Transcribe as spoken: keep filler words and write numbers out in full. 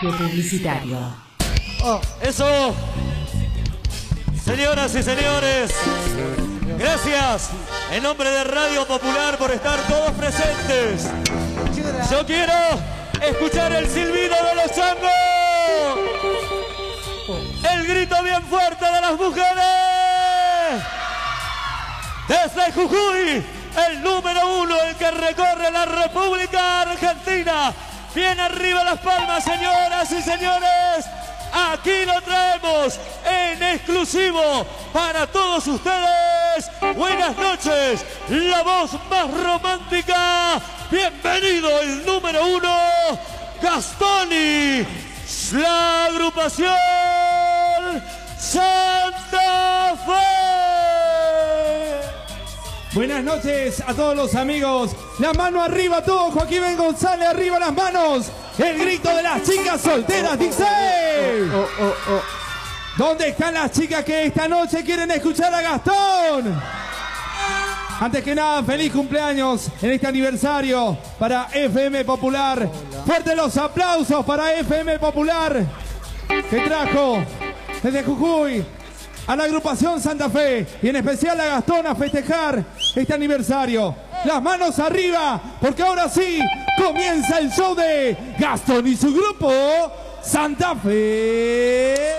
Espacio publicitario. Oh, eso. Señoras y señores, gracias en nombre de Radio Popular por estar todos presentes. Yo quiero escuchar el silbido de los changos. El grito bien fuerte de las mujeres. Desde Jujuy, el número uno, el que recorre la República Argentina. Bien arriba las palmas, señoras y señores. Aquí lo traemos en exclusivo para todos ustedes. Buenas noches, la voz más romántica. Bienvenido el número uno, Gastoni, la agrupación Santa Fe. Buenas noches a todos los amigos. La mano arriba todos. Joaquín Ben González, arriba las manos. El grito de las chicas solteras dice. Oh, oh, oh, oh. ¿Dónde están las chicas que esta noche quieren escuchar a Gastón? Antes que nada, feliz cumpleaños en este aniversario para F M Popular. Fuertes los aplausos para F M Popular, que trajo desde Jujuy a la agrupación Santa Fe y en especial a Gastón a festejar este aniversario. Las manos arriba, porque ahora sí comienza el show de Gastón y su grupo Santa Fe.